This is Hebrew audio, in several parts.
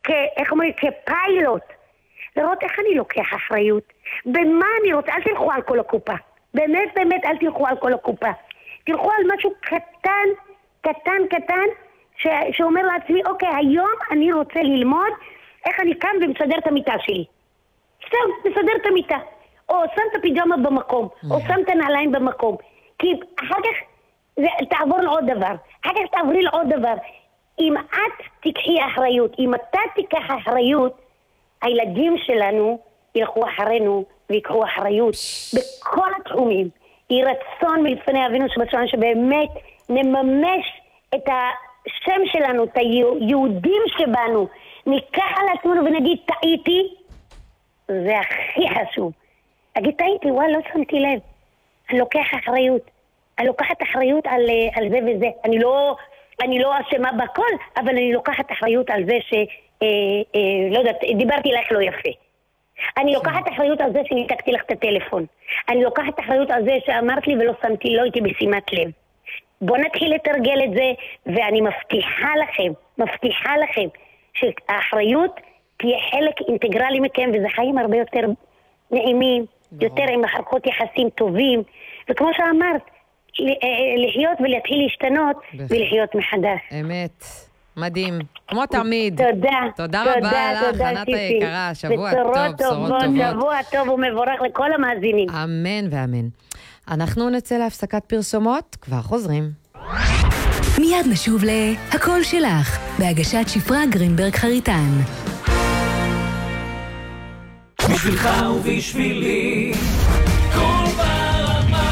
איך אומרים, כפיילוט. לראות איך אני לוקח אחריות. במה אני רוצה? אל תלכו על כל הקופה. באמת, באמת, אל תלכו על כל הקופה. תלכו על משהו קטן, שאומר לעצמי, אוקיי, היום אני רוצה ללמוד איך אני קם ומסדר את המיטה שלי. סתם, מסדר את המיטה. או שם את הפיג'מה במקום, או שם את הנעליים במקום. כי אחר כך תעבור לעוד דבר. אחר כך תעברי לעוד דבר. אם את תיקחי אחריות, אם אתה תיקח אחריות, הילדים שלנו ילכו אחרינו ויקחו אחריות בכל התחומים. יהי רצון מלפני אבינו שבשמיים שבאמת נממש את השם שלנו, את היהודים שבנו, ניקח על עצמנו ונגיד טעיתי, זה הכי חשוב. אגיד טעיתי, וואי, לא שמתי לב. אני לוקח אחריות. אני לוקחת אחריות על זה וזה. אני לא אשמה בכל, אבל אני לוקחת אחריות על זה לא יודעת, דיברתי לך לא יפה. אני לוקחת אחריות על זה שניתקתי לך את הטלפון. אני לוקחת אחריות על זה שאמרת לי ולא שמתי, לא הייתי בשימת לב. בוא נתחיל לתרגל את זה, ואני מבטיחה לכם שהאחריות תהיה חלק אינטגרלי מכם, וזה חיים הרבה יותר נעימים, יותר עם מחלקות יחסים טובים, וכמו שאמרת, לחיות ולהתחיל להשתנות ולחיות מחדש. אמת. מדהים. כמו תמיד. תודה רבה לך, ענת היקרה. שבוע טוב, בשורות טובות. שבוע טוב ומבורך לכל המאזינים. אמן ואמן. אנחנו נצא להפסקת פרסומות, כבר חוזרים. מיד נשוב להכל שלך, בהגשת שפרה גרינברג חריטן. בשבילך ובשבילי, כל ברמה.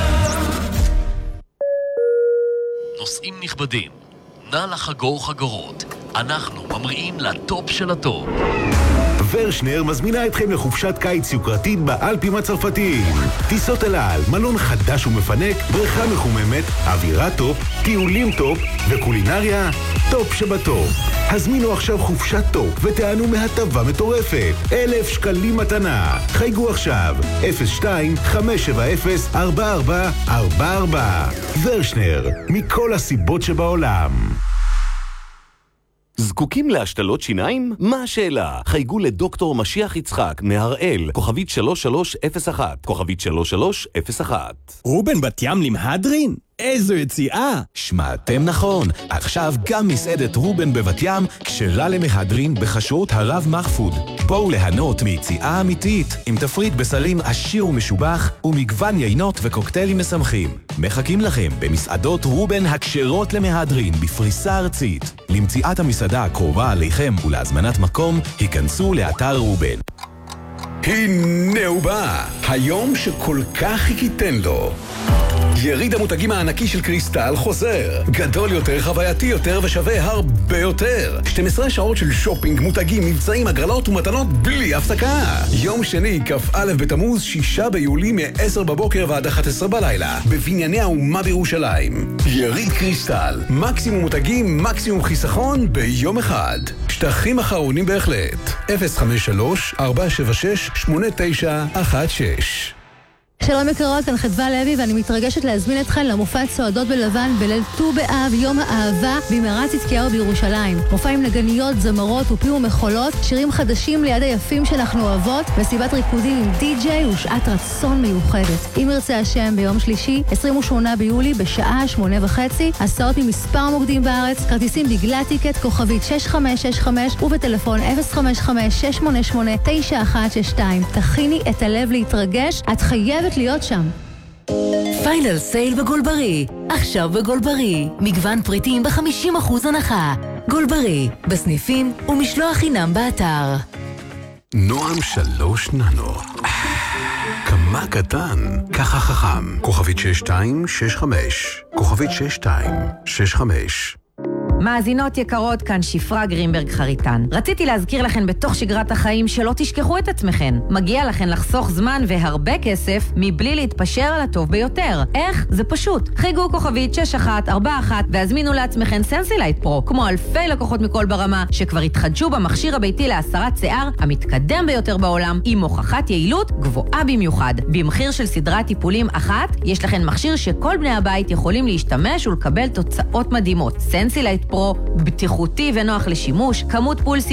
נוסעים נכבדים, נא לחגור חגורות. אנחנו ממריאים לטופ של הטופ. ורשנר מזמינה אתכם לחופשת קיץ יוקרתית באלפים הצרפתיים. טיסות אל על, מלון חדש ומפנק, בריכה מחוממת, אווירה טופ, טיולים טופ וקולינריה טופ שבטופ. הזמינו עכשיו חופשת טופ ותענו מהטבה מטורפת. 1,000 שקלים מתנה. חייגו עכשיו 02-570-4444. ורשנר, מכל הסיבות שבעולם. זקוקים להשתלות שיניים? מה השאלה? חייגו לדוקטור משיח יצחק מהראל, כוכבית 3301, כוכבית 3301. רובן בת ים למהדרין? איזו יציאה! שמעתם נכון, עכשיו גם מסעדת רובן בבת ים כשרה למהדרין בחשרות הרב מחפוד. בואו ליהנות מיציאה אמיתית עם תפריט בשרים עשיר ומשובח ומגוון יינות וקוקטיילים משמחים. מחכים לכם במסעדות רובן הכשרות למהדרין בפריסה ארצית. למציאת המסעדה הקרובה עליכם ולהזמנת מקום, היכנסו לאתר רובן. הנה הוא בא, היום שכל כך חיכיתן לו. יריד המותגים הענקי של קריסטל חוזר. גדול יותר, חווייתי יותר ושווה הרבה יותר. 12 שעות של שופינג, מותגים, מבצעים, הגרלות ומתנות בלי הפסקה. יום שני, כ"א בתמוז, 6 ביולי מ-10 בבוקר ועד 11 בלילה. בבנייני האומה בירושלים. יריד קריסטל. מקסימום מותגים, מקסימום חיסכון ביום אחד. שטחים אחרונים בהחלט. 053-476-8916. שלום יקרות, כאן חדווה לוי ואני מתרגשת להזמין אתכן למופע צועדות בלבן בליל ט"ו באב, יום האהבה במערת צדקיהו בירושלים. מופע עם נגניות, זמרות ופי ומחולות, שירים חדשים ליד היפים שאנחנו אוהבות, מסיבת ריקודים עם די-ג'יי ושעת רצון מיוחדת. אם ירצה השם, ביום שלישי, 28 ביולי בשעה 8:30, הסעות ממספר מוקדים בארץ, כרטיסים בגלל טיקט, כוכבית 6565 ובטלפון 055-688-9162. תכיני את הלב להתרגש, את חייבת להיות שם. פיינל סייל בגולברי. עכשיו בגולברי. מגוון פריטים ב-50% הנחה. גולברי. בסניפים ומשלוח חינם באתר. נועם 3 ננו. כמה קטן, ככה חכם. כוכבית 6265. כוכבית 6265. מאזינות יקרות, כאן שפרה גרינברג חריטן. רציתי להזכיר לכן בתוך שגרת החיים שלא תשכחו את עצמכן. מגיע לכן לחסוך זמן והרבה כסף מבלי להתפשר על הטוב ביותר. איך? זה פשוט. חייגו כוכבית 6141 והזמינו לעצמכן סנסילייט פרו, כמו אלפי לקוחות מכל ברמה שכבר התחדשו במכשיר הביתי להסרת שיער המתקדם ביותר בעולם עם הוכחת יעילות גבוהה במיוחד. במחיר של סדרת טיפולים אחת, יש לכן מכשיר שכל בני הבית יכולים להשתמש ולקבל תוצאות מדהימות. סנסילייט פרו, בטיחותי ונוח לשימוש, כמות פולסים